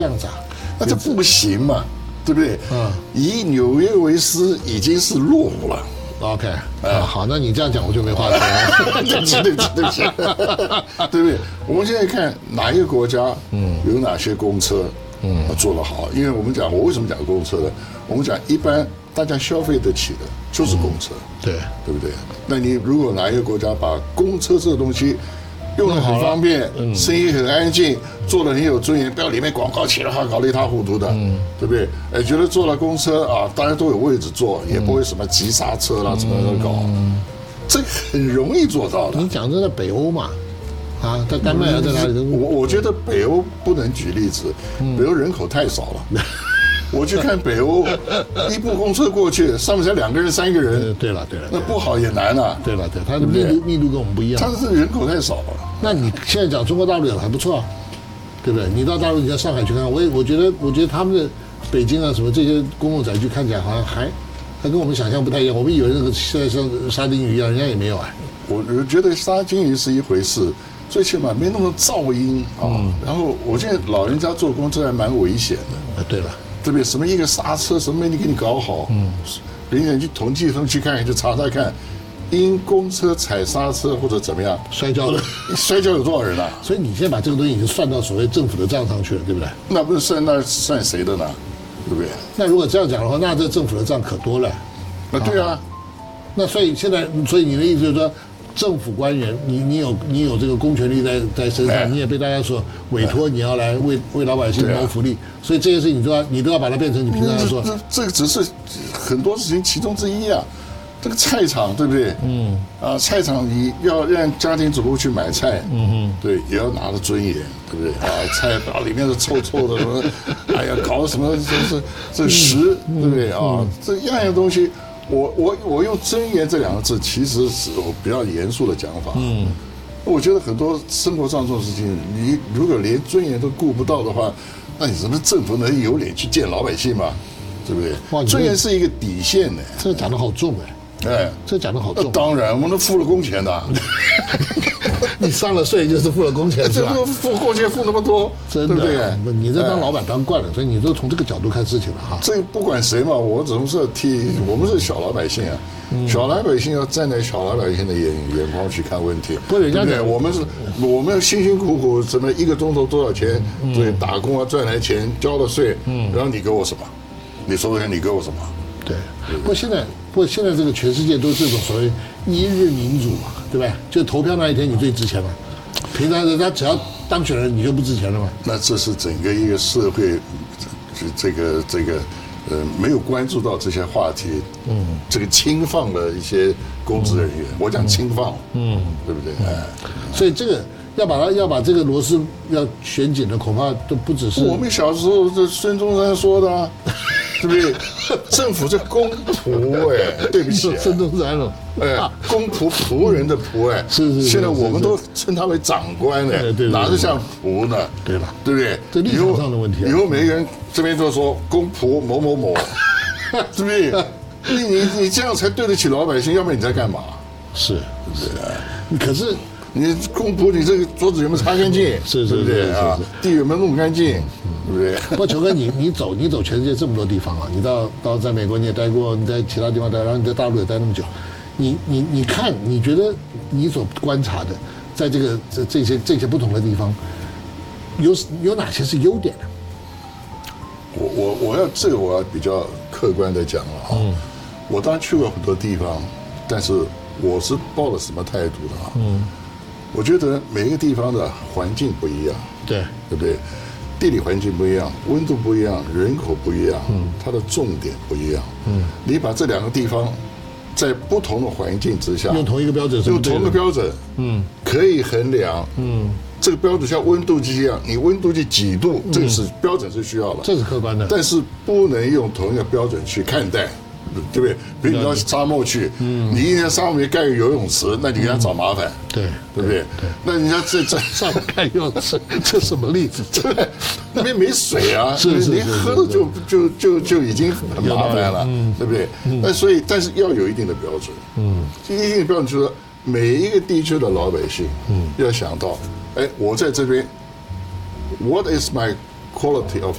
这样子啊？ 那这不行嘛，对不对？以纽约为师已经是落伍了。 OK， 好，那你这样讲我就没话说了。 对不起，对不起，对不起，对不对？我们现在看哪一个国家，有哪些公车，做得好？因为我们讲，我为什么讲公车呢？我们讲一般大家消费得起的就是公车， 对不对？那你如果哪一个国家把公车这个东西用得很方便，声音很安静，做得很有尊严，不要里面广告起来搞得一塌糊涂的，对不对？觉得坐了公车啊，大家都有位置坐，也不会什么急刹车啦，怎么搞，这很容易做到的。 你讲这在北欧嘛？啊，在丹麦啊，在哪里？ 我觉得北欧不能举例子，北欧人口太少了。我去看北欧，一部公车过去，上面才2个人、3个人。 对了， 那不好也难啊。 对了，它的密度跟我们不一样。 它是人口太少了。 那你现在讲中国大陆也还不错啊，对不对？你到大陆，你在上海去看，我觉得他们的北京啊什么这些公共载具看起来好像还跟我们想象不太一样。我们以为那个现在像沙丁鱼一样，人家也没有哎。 我觉得沙丁鱼是一回事，最起码没那么噪音啊。然后我现在老人家坐公车还蛮危险的。 对了。 对不对？什么一个刹车，什么没给你搞好，人家去统计上去看，就查看，因公车踩刹车或者怎么样摔跤的， 摔跤有多少人啊？ 所以你现在把这个东西已经算到所谓政府的账上去了，对不对？ 那不是算谁的呢？对不对？ 那如果这样讲的话，那这政府的账可多了。 对啊。 那所以你的意思就是说，政府官员，你有这个公权力在身上，你也被大家所委托，你要来为老百姓谋福利，所以这些事情你都要把它变成你平常要做。 这个只是很多事情其中之一啊。这个菜场对不对？菜场你要让家庭主妇去买菜，对，也要拿着尊严，对不对？菜包里面是臭臭的什么，哎呀，搞什么这食，对不对啊？这样样东西。我用尊严这2个字，其实是我比较严肃的讲法。我觉得很多生活上这种事情，你如果连尊严都顾不到的话，那你什么政府能有脸去见老百姓吗？对不对？尊严是一个底线呢。 这讲得好重这讲得好重。 当然，我们都付了工钱的。 你上了税就是付了工钱，是吧？ 付工钱付那么多， 真的，对不对？你这当老板当惯了，所以你都从这个角度看事情了哈。 这不管谁嘛，我总是我们是小老百姓啊，小老百姓要站在小老百姓的眼光去看问题。 不，人家对，我们辛辛苦苦什么1个钟头多少钱？对，打工啊赚来钱交了税，然后你给我什么？你说说看，你给我什么？ 对，不过现在这个全世界都是这种所谓一日民主嘛，对不对？就投票那一天你最值钱嘛，平常人家只要当选了你就不值钱了嘛。 那这是整个一个社会，这个没有关注到这些话题，这个轻放了一些公职人员，我讲轻放，对不对？ 所以这个要把这个螺丝要旋紧的，恐怕都不只是我们小时候这孙中山说的啊。对不对？政府是公仆对不起， 孙中山了， 公仆人的仆是。 现在我们都称他为长官哪是像仆呢？ 对了， 对不对？ 这立场上的问题。 以后每个人这边都说公仆某某某，对不对？你这样才对得起老百姓，要不然你在干嘛？ 是，可是。 你公仆，你这个桌子有没有擦干净？ 是， 对不对啊？地有没有弄干净？对不对？ 不过球哥，你走全世界这么多地方啊，你到在美国你也待过，你在其他地方待，然后你在大陆也待那么久，你看，你觉得你所观察的，在这些不同的地方，有哪些是优点呢？ 我要比较客观的讲了啊，我当然去过很多地方，但是我是抱了什么态度的啊？我觉得每一个地方的环境不一样，对不对？地理环境不一样，温度不一样，人口不一样，它的重点不一样。你把这2个地方在不同的环境之下， 用同一个标准， 可以衡量，这个标准像温度计一样，你温度计几度，这个是标准是需要的， 这是客观的， 但是不能用同一个标准去看待。对不对？比如你到沙漠去，你一天沙漠里盖个游泳池，那你给他找麻烦，对不对？那人家这沙漠盖游泳池，这什么例子？ 对，那边没水啊，你喝的就已经很麻烦了，对不对？那所以，但是要有一定的标准，一定的标准就是每一个地区的老百姓，要想到，我在这边 ，What is my quality of